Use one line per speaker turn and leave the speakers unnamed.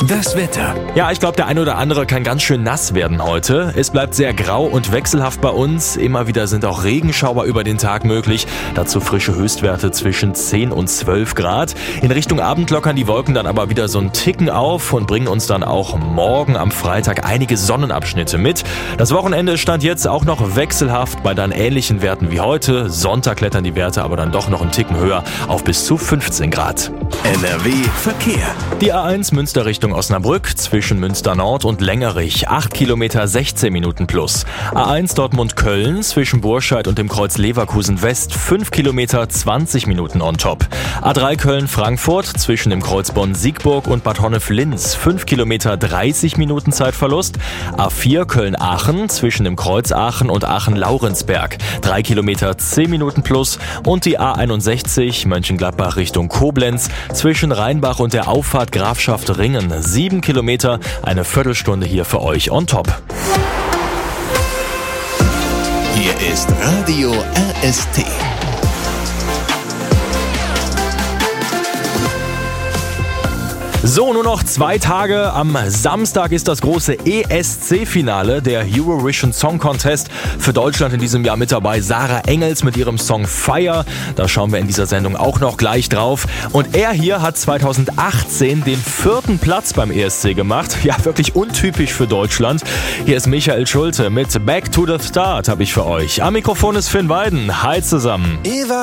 Das Wetter.
Ja, ich glaube, der eine oder andere kann ganz schön nass werden heute. Es bleibt sehr grau und wechselhaft bei uns. Immer wieder sind auch Regenschauer über den Tag möglich. Dazu frische Höchstwerte zwischen 10 und 12 Grad. In Richtung Abend lockern die Wolken dann aber wieder so einen Ticken auf und bringen uns dann auch morgen am Freitag einige Sonnenabschnitte mit. Das Wochenende stand jetzt auch noch wechselhaft bei dann ähnlichen Werten wie heute. Sonntag klettern die Werte aber dann doch noch einen Ticken höher auf bis zu 15 Grad.
NRW Verkehr.
Die A1 Münster Richtung Osnabrück zwischen Münster Nord und Längerich 8 Kilometer 16 Minuten plus. A1 Dortmund Köln zwischen Burscheid und dem Kreuz Leverkusen West 5 Kilometer 20 Minuten on top. A3 Köln Frankfurt zwischen dem Kreuz Bonn Siegburg und Bad Honnef-Linz 5 Kilometer 30 Minuten Zeitverlust. A4 Köln Aachen zwischen dem Kreuz Aachen und Aachen Laurenzberg 3 Kilometer 10 Minuten plus. Und die A61 Mönchengladbach Richtung Koblenz zwischen Rheinbach und der Auffahrt Grafschaft Ringen 7 Kilometer, eine Viertelstunde hier für euch on top.
Hier ist Radio RST.
So, nur noch 2 Tage. Am Samstag ist das große ESC-Finale, der Eurovision Song Contest. Für Deutschland in diesem Jahr mit dabei Sarah Engels mit ihrem Song Fire. Da schauen wir in dieser Sendung auch noch gleich drauf. Und er hier hat 2018 den 4. Platz beim ESC gemacht. Ja, wirklich untypisch für Deutschland. Hier ist Michael Schulte mit Back to the Start habe ich für euch. Am Mikrofon ist Finn Weiden. Hi zusammen.